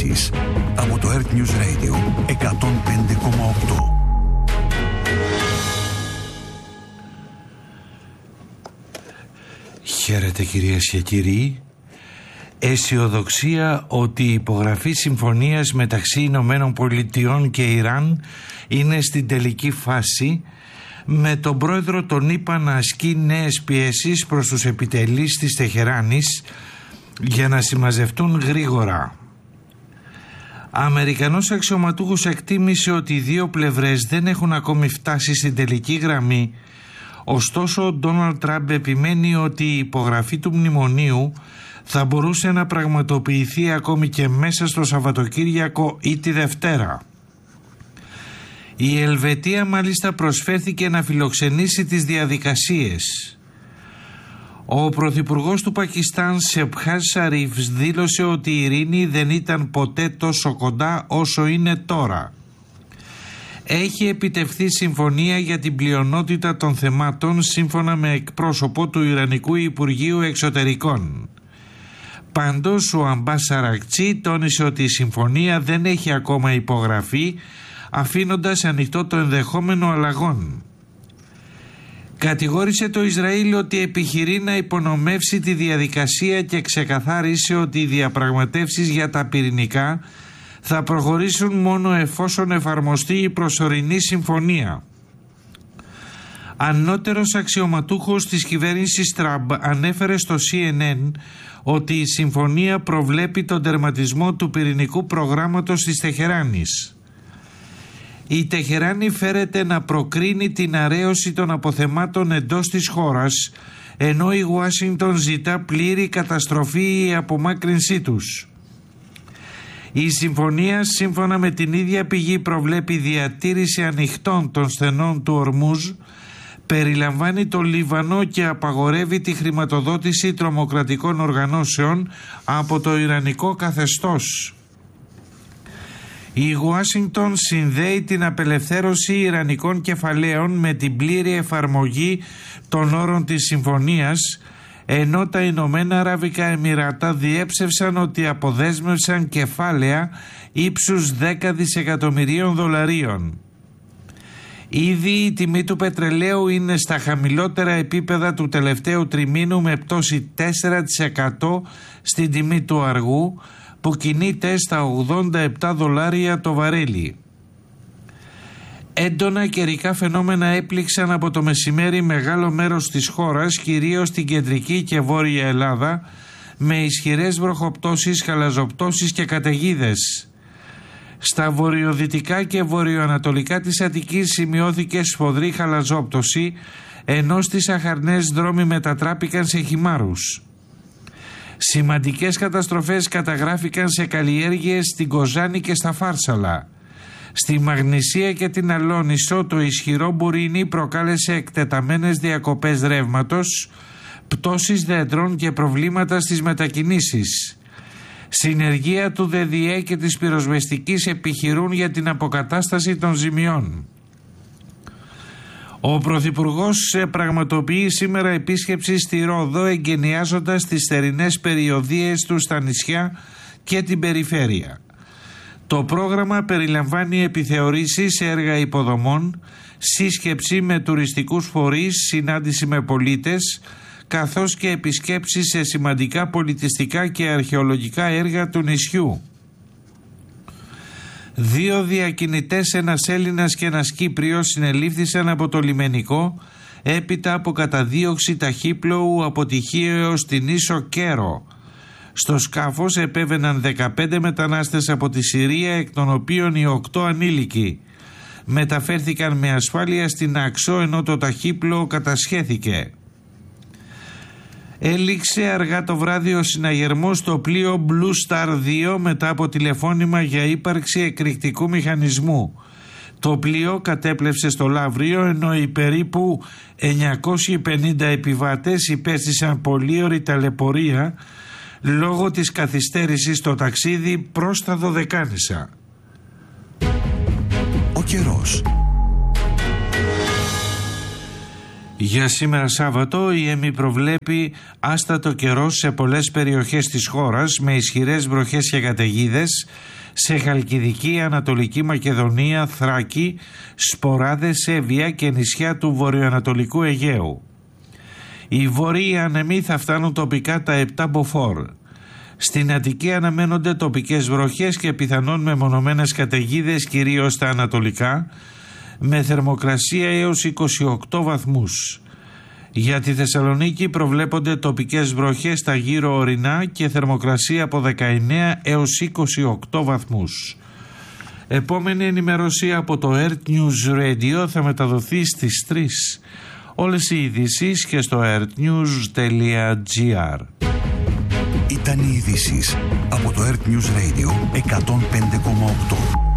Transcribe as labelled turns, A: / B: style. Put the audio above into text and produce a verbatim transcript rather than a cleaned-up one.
A: ειδήσεις από το Earth News Radio εκατόν πέντε κόμμα οκτώ.
B: Χαίρετε κυρίες και κύριοι. Αισιοδοξία ότι η υπογραφή συμφωνίας μεταξύ Ηνωμένων Πολιτειών και Ιράν είναι στην τελική φάση, με τον πρόεδρο των ΗΠΑ να ασκεί νέες πιέσεις προς τους επιτελείς της Τεχεράνης για να συμμαζευτούν γρήγορα. Αμερικανός αξιωματούχος εκτίμησε ότι οι δύο πλευρές δεν έχουν ακόμη φτάσει στην τελική γραμμή, ωστόσο ο Ντόναλντ Τραμπ επιμένει ότι η υπογραφή του μνημονίου θα μπορούσε να πραγματοποιηθεί ακόμη και μέσα στο Σαββατοκύριακο ή τη Δευτέρα. Η Ελβετία μάλιστα προσφέρθηκε να φιλοξενήσει τις διαδικασίες. Ο πρωθυπουργός του Πακιστάν, Σεμπχάζ Σαρίφ, δήλωσε ότι η ειρήνη δεν ήταν ποτέ τόσο κοντά όσο είναι τώρα. Έχει επιτευχθεί συμφωνία για την πλειονότητα των θεμάτων, σύμφωνα με εκπρόσωπο του Ιρανικού Υπουργείου Εξωτερικών. Πάντως ο Αμπάς Αρακτσί τόνισε ότι η συμφωνία δεν έχει ακόμα υπογραφεί, αφήνοντας ανοιχτό το ενδεχόμενο αλλαγών. Κατηγόρησε το Ισραήλ ότι επιχειρεί να υπονομεύσει τη διαδικασία και ξεκαθάρισε ότι οι διαπραγματεύσεις για τα πυρηνικά θα προχωρήσουν μόνο εφόσον εφαρμοστεί η προσωρινή συμφωνία. Ανώτερος αξιωματούχος της κυβέρνησης Τραμπ ανέφερε στο σι εν εν ότι η συμφωνία προβλέπει τον τερματισμό του πυρηνικού προγράμματος της Τεχεράνης. Η Τεχεράνη φέρεται να προκρίνει την αρέωση των αποθεμάτων εντός της χώρας, ενώ η Ουάσιγκτον ζητά πλήρη καταστροφή ή απομάκρυνσή τους. Η συμφωνία, σύμφωνα με την ίδια πηγή, προβλέπει διατήρηση ανοιχτών των στενών του Ορμούζ, περιλαμβάνει το Λίβανο και απαγορεύει τη χρηματοδότηση τρομοκρατικών οργανώσεων από το Ιρανικό καθεστώς. Η Ουάσιγκτον συνδέει την απελευθέρωση ιρανικών κεφαλαίων με την πλήρη εφαρμογή των όρων της συμφωνίας, ενώ τα Ηνωμένα Αραβικά Εμιράτα διέψευσαν ότι αποδέσμευσαν κεφάλαια ύψους δέκα δισεκατομμυρίων δολαρίων. Ήδη η τιμή του πετρελαίου είναι στα χαμηλότερα επίπεδα του τελευταίου τριμήνου, με πτώση τέσσερα τοις εκατό στην τιμή του αργού, που κινείται στα ογδόντα επτά δολάρια το βαρέλι. Έντονα καιρικά φαινόμενα έπληξαν από το μεσημέρι μεγάλο μέρος της χώρας, κυρίως στην κεντρική και βόρεια Ελλάδα, με ισχυρές βροχοπτώσεις, χαλαζοπτώσεις και καταιγίδες. Στα βορειοδυτικά και βορειοανατολικά της Αττικής σημειώθηκε σφοδρή χαλαζόπτωση, ενώ στις αχαρνές δρόμοι μετατράπηκαν σε χυμάρους. Σημαντικές καταστροφές καταγράφηκαν σε καλλιέργειες στην Κοζάνη και στα Φάρσαλα. Στη Μαγνησία και την Αλόνισσο το ισχυρό μπουρίνι προκάλεσε εκτεταμένες διακοπές ρεύματος, πτώσεις δέντρων και προβλήματα στις μετακινήσεις. Συνεργεία του ΔΔΕ και της πυροσβεστικής επιχειρούν για την αποκατάσταση των ζημιών. Ο Πρωθυπουργός πραγματοποιεί σήμερα επίσκεψη στη Ρόδο, εγκαινιάζοντας τις θερινές περιοδίες του στα νησιά και την περιφέρεια. Το πρόγραμμα περιλαμβάνει επιθεωρήσεις σε έργα υποδομών, σύσκεψη με τουριστικούς φορείς, συνάντηση με πολίτες, καθώς και επισκέψεις σε σημαντικά πολιτιστικά και αρχαιολογικά έργα του νησιού. Δύο διακινητές, ένας Έλληνας και ένας Κύπριος, συνελήφθησαν από το λιμενικό έπειτα από καταδίωξη ταχύπλοου αποτυχίως στην ίσο Κέρο. Στο σκάφος επέβαιναν δεκαπέντε μετανάστες από τη Συρία, εκ των οποίων οι οκτώ ανήλικοι. Μεταφέρθηκαν με ασφάλεια στην Άξο, ενώ το ταχύπλοο κατασχέθηκε. Έληξε αργά το βράδυ ο συναγερμός στο πλοίο Blue Star δύο μετά από τηλεφώνημα για ύπαρξη εκρηκτικού μηχανισμού. Το πλοίο κατέπλευσε στο Λαύριο, ενώ οι περίπου εννιακόσιοι πενήντα επιβάτες υπέστησαν πολύωρη ταλαιπωρία λόγω της καθυστέρησης στο ταξίδι προς τα Δωδεκάνησα.
A: Ο καιρός.
B: Για σήμερα Σάββατο η ΕΜΗ προβλέπει άστατο καιρό σε πολλές περιοχές της χώρας με ισχυρές βροχές και καταιγίδες σε Χαλκιδική, Ανατολική Μακεδονία, Θράκη, Σποράδες, Εύβοια και νησιά του βορειοανατολικού Αιγαίου. Οι βόρειοι άνεμοι θα φτάνουν τοπικά τα επτά μποφόρ. Στην Αττική αναμένονται τοπικές βροχές και πιθανόν μεμονωμένες καταιγίδες κυρίως στα ανατολικά, με θερμοκρασία έως είκοσι οκτώ βαθμούς. Για τη Θεσσαλονίκη προβλέπονται τοπικές βροχές στα γύρω ορεινά και θερμοκρασία από δεκαεννέα έως είκοσι οκτώ βαθμούς. Επόμενη ενημέρωση από το Earth News Radio θα μεταδοθεί στις τρεις. Όλες οι ειδήσεις και στο earthnews τελεία gr.
A: Ήταν οι ειδήσεις από το Earth News Radio εκατόν πέντε κόμμα οκτώ.